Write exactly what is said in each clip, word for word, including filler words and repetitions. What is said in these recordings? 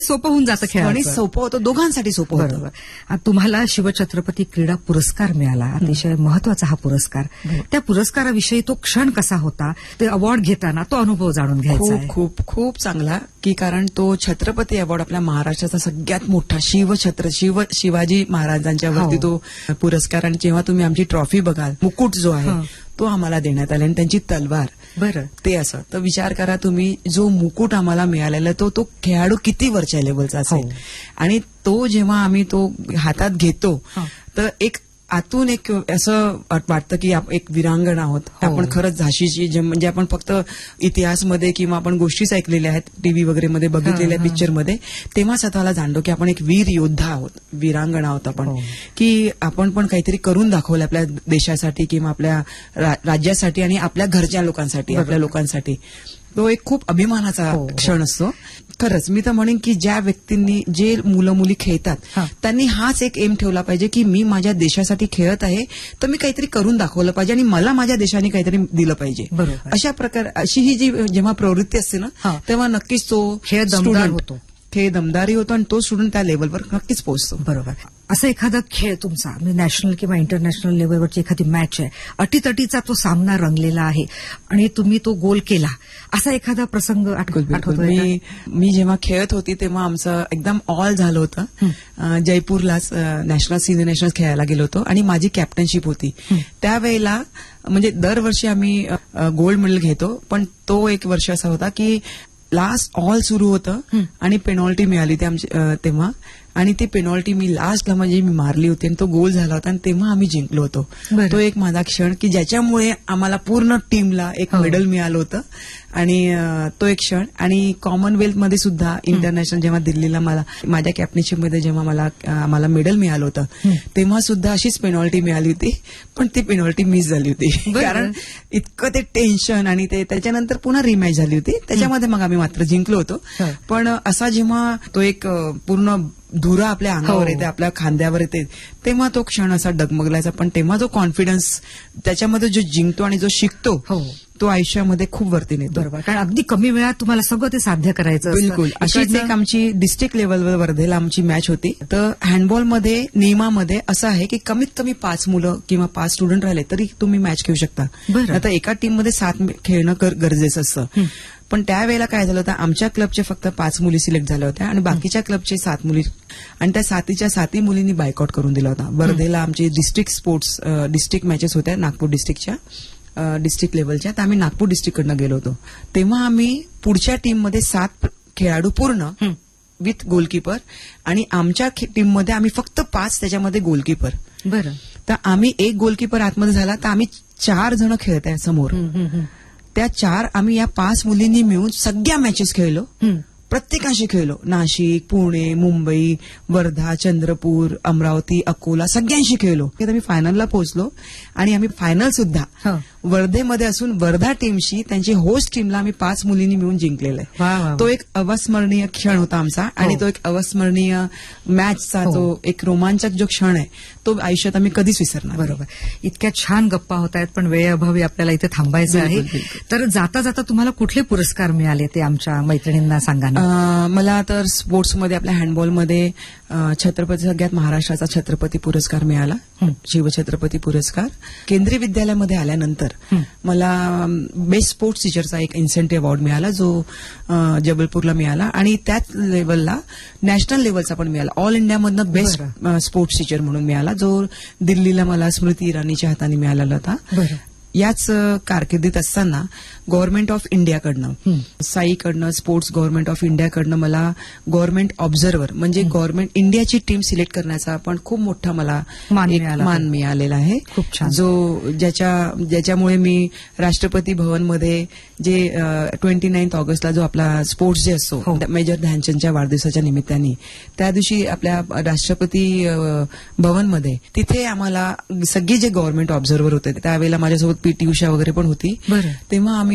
सोपं होऊन जातं आणि खेळाचं. सोपं होतं, दोघांसाठी सोपं होतं. बरोबर. आता तुम्हाला शिवछत्रपती क्रीडा पुरस्कार मिळाला, अतिशय महत्वाचा हा पुरस्कार. त्या पुरस्काराविषयी तो क्षण कसा होता, ते अवॉर्ड घेताना तो अनुभव जाणून घ्यायचा आहे. खूप खूप खूप चांगला, की कारण तो छत्रपती अवॉर्ड आपल्या महाराष्ट्राचा सगळ्यात मोठा शिवछत्र शिव शिवाजी महाराजांच्या वरती हो. तो पुरस्कार. आणि जेव्हा तुम्ही आमची ट्रॉफी बघाल, मुकुट जो आहे हं. तो आम्हाला देण्यात आला आणि त्यांची तलवार, बरं. ते असं. तर विचार करा तुम्ही, जो मुकुट आम्हाला मिळालेला तो तो खेळाडू किती वरच्या लेवलचा असेल. हो. आणि तो जेव्हा आम्ही तो हातात घेतो, हं. तर एक आतून एक असं वाटतं की आप- एक वीरांगण आहोत हो. आपण खरंच. झाशीची जे- म्हणजे आपण फक्त इतिहासमध्ये किंवा आपण गोष्टीच ऐकलेल्या आहेत, टीव्ही वगैरे मध्ये बघितलेल्या हं, हं. पिक्चरमध्ये, तेव्हा स्वतःला जाणतो की आपण एक वीर योद्धा आहोत, वीरांगण आहोत आपण. हो. की आपण पण काहीतरी करून दाखवलं आपल्या देशासाठी किंवा आपल्या रा- राज्यासाठी आणि आपल्या घरच्या लोकांसाठी, बरोबर. आपल्या लोकांसाठी. तो एक खूप अभिमानाचा हो, हो. क्षण असतो. खरंच मी तर म्हणेन की ज्या व्यक्तींनी, जे मुलं मुली खेळतात, हा. त्यांनी हाच एक एम ठेवला पाहिजे की मी माझ्या देशासाठी खेळत आहे, तर मी काहीतरी करून दाखवलं पाहिजे आणि मला माझ्या देशाने काहीतरी दिलं पाहिजे. बरोबर. अशा प्रकार अशी ही जी जेव्हा प्रवृत्ती असते ना, हा. तेव्हा नक्कीच तो खेळ दमदार student, होतो. खेळ दमदारी होतो आणि तो स्टुडंट त्या लेवलवर नक्कीच पोहोचतो. बरोबर. असं एखादा खेळ तुमचा, म्हणजे नॅशनल किंवा इंटरनॅशनल लेवलवरची एखादी मॅच आहे, अटीतटीचा तो सामना रंगलेला आहे आणि तुम्ही तो गोल केला, असा एखादा प्रसंग आठ- बिलकुल, बिलकुल. आठवतोय का? मी मी जेव्हा खेळत होती तेव्हा आमचं एकदम ऑल झालं होतं. अं, जयपूरलाच नॅशनल सिनियर नॅशनल खेळायला गेलो होतो आणि माझी कॅप्टनशिप होती. त्यावेळेला म्हणजे दरवर्षी आम्ही गोल्ड मेडल घेतो, पण तो एक वर्ष असा होता की लास्ट ऑल सुरू होतं आणि पेनॉल्टी मिळाली होती आमची अं, तेव्हा. आणि ती पेनॉल्टी मी लास्टला म्हणजे मी मारली होती आणि तो गोल झाला होता आणि तेव्हा आम्ही जिंकलो होतो. बरं. तो एक माझा क्षण की ज्याच्यामुळे आम्हाला पूर्ण टीमला एक हो. मेडल मिळालं होतं. आणि अं, तो एक क्षण. आणि कॉमनवेल्थ मध्ये सुद्धा इंटरनॅशनल जेव्हा दिल्लीला मला माझ्या कॅप्टनशिपमध्ये जेव्हा मला अं, मला मेडल मिळालं होतं, तेव्हा सुद्धा अशीच पेनॉल्टी मिळाली होती, पण ती पेनॉल्टी मिस झाली होती. बरं. कारण इतकं ते टेन्शन आणि ते त्याच्यानंतर पुन्हा रिमॅच झाली होती, त्याच्यामध्ये मग आम्ही मात्र जिंकलो होतो. हो. पण असा जेव्हा तो एक अं, पूर्ण धुरा आपल्या अंगावर हो. येते, आपल्या खांद्यावर येते, तेव्हा तो क्षण असा डगमगलायचा. पण तेव्हा जो कॉन्फिडन्स त्याच्यामध्ये जो जिंकतो आणि जो शिकतो, हो. तो आयुष्यामध्ये खूप वरती नेतो. बरोबर. कारण अगदी कमी वेळात तुम्हाला सगळं ते साध्य करायचं असतं. बिलकुल. अशीच इकडचं- एक आमची डिस्ट्रिक्ट लेवलवर वर्धेला आमची मॅच होती. तर हँडबॉलमध्ये नियमामध्ये असं आहे की कमीत कमी पाच मुलं किंवा पाच स्टुडंट राहिले तरी तुम्ही मॅच खेळू शकता. बरं. आता एका टीममध्ये सात खेळणं कर- गरजेचं असतं. पण त्यावेळेला काय झालं होतं, आमच्या क्लबचे फक्त पाच मुली सिलेक्ट झाल्या होत्या आणि बाकीच्या क्लबचे सात मुली, आणि त्या सातीच्या साती मुलींनी बायकआउट करून दिला होता. वर्धेला आमची डिस्ट्रिक्ट स्पोर्ट्स डिस्ट्रिक्ट मॅचेस होत्या नागपूर डिस्ट्रिक्टच्या, डिस्ट्रिक्ट लेवलच्या. तर आम्ही नागपूर डिस्ट्रिक्टकडनं गेलो होतो. तेव्हा आम्ही पुढच्या टीममध्ये सात खेळाडू पूर्ण विथ गोलकीपर आणि आमच्या टीममध्ये आम्ही फक्त पाच, त्याच्यामध्ये गोलकीपर. बरं. तर आम्ही एक गोलकीपर आतमध्ये झाला, तर आम्ही चार जण खेळत आहे समोर. हं, हं, हं. त्या चार आम्ही या पाच मुलींनी मिळून सगळ्या मॅचेस खेळलो, हं. प्रत्येकाशी खेळलो. नाशिक, पुणे, मुंबई, वर्धा, चंद्रपूर, अमरावती, अकोला, सगळ्यांशी खेळलो. आम्ही फायनलला पोहोचलो आणि आम्ही फायनल सुद्धा हो. वर्धेमध्ये असून वर्धा टीमशी, त्यांची होस्ट टीमला आम्ही पाच मुलींनी मिळून जिंकलेला वा, वा, वा. आहे. तो एक अविस्मरणीय क्षण होता आमचा आणि तो एक अविस्मरणीय मॅचचा हो. तो एक रोमांचक जो क्षण आहे तो आयुष्यात आम्ही कधीच विसरणार नाही. बरोबर. इतक्या छान गप्पा होत आहेत, पण वेळेअभावी आपल्याला इथे थांबायचं आहे. बिलकुल, बिलकुल. तर जाता जाता तुम्हाला कुठले पुरस्कार मिळाले ते आमच्या मैत्रिणींना सांगा ना. अं, मला तर स्पोर्ट्समध्ये आपल्या हँडबॉलमध्ये अं, छत्रपती सगळ्यात महाराष्ट्राचा छत्रपती पुरस्कार मिळाला, शिवछत्रपती पुरस्कार. केंद्रीय विद्यालयामध्ये आल्यानंतर मला बेस्ट स्पोर्ट्स टीचरचा एक इन्सेंटिव्ह अवॉर्ड मिळाला, जो अं, जबलपूरला मिळाला. आणि त्याच लेवलला नॅशनल लेवलचा पण मिळाला. ऑल इंडियामधनं बेस्ट स्पोर्ट्स टीचर म्हणून मिळाला, जो दिल्लीला मला स्मृती इराणीच्या हाताने मिळालेला होता. बरं. याच अ, कारकिर्दीत असताना government of इंडियाकडनं, साईकडनं, sports government of इंडियाकडनं मला गव्हर्नमेंट ऑब्झर्व्हर म्हणजे गव्हर्नमेंट इंडियाची टीम सिलेक्ट करण्याचा पण खूप मोठा मला मान एक मिळाला. मान मिळालेला आहे. खूप छान. जो ज्याच्या ज्याच्यामुळे मी राष्ट्रपती भवनमध्ये जे ट्वेंटी नाईन्थ ऑगस्टला जो आपला स्पोर्ट्स डे असतो, हो. मेजर ध्यानचंदच्या वाढदिवसाच्या निमित्ताने, त्या दिवशी आपल्या राष्ट्रपती अ, भवनमध्ये तिथे आम्हाला सगळे जे गव्हर्नमेंट ऑब्झर्व्हर होते, त्यावेळेला माझ्यासोबत पीटी उषा वगैरे पण होती. बरं. तेव्हा आम्ही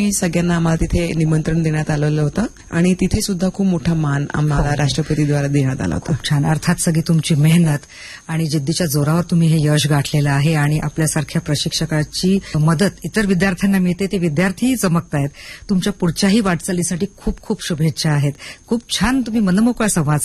आम्ही सगळ्यांना आम्हाला तिथे निमंत्रण देण्यात आलेलं होतं आणि तिथे सुद्धा खूप मोठा मान आम्हाला राष्ट्रपतीद्वारा देण्यात आला होता. खूप छान. अर्थात सगळी तुमची मेहनत आणि जिद्दीच्या जोरावर तुम्ही हे यश गाठलेलं आहे आणि आपल्यासारख्या प्रशिक्षकाची मदत इतर विद्यार्थ्यांना मिळते. ते विद्यार्थीही चमकतायत. तुमच्या पुढच्याही वाटचालीसाठी खूप खूप शुभेच्छा आहेत. खूप छान तुम्ही मनमोकळा संवाद